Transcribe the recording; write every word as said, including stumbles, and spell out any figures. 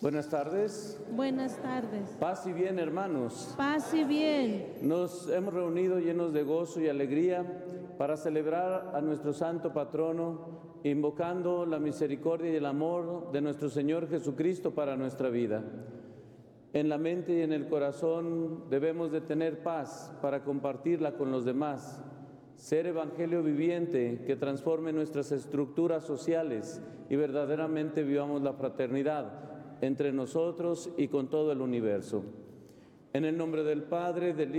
Buenas tardes. Buenas tardes. Paz y bien, hermanos. Paz y bien. Nos hemos reunido llenos de gozo y alegría para celebrar a nuestro santo patrono, invocando la misericordia y el amor de nuestro Señor Jesucristo para nuestra vida. En la mente y en el corazón debemos de tener paz para compartirla con los demás, ser evangelio viviente que transforme nuestras estructuras sociales y verdaderamente vivamos la fraternidad entre nosotros y con todo el universo. En el nombre del Padre, del